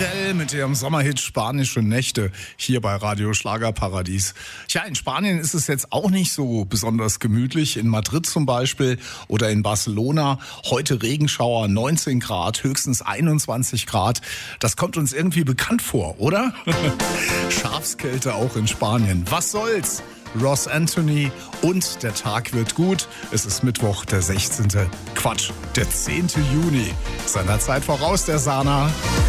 Maribel mit ihrem Sommerhit Spanische Nächte hier bei Radio Schlagerparadies. Tja, in Spanien ist es jetzt auch nicht so besonders gemütlich. In Madrid zum Beispiel oder in Barcelona. Heute Regenschauer, 19 Grad, höchstens 21 Grad. Das kommt uns irgendwie bekannt vor, oder? Schafskälte auch in Spanien. Was soll's? Ross Anthony und der Tag wird gut. Es ist Mittwoch, der 16. Quatsch, der 10. Juni. Seiner Zeit voraus, der Sana.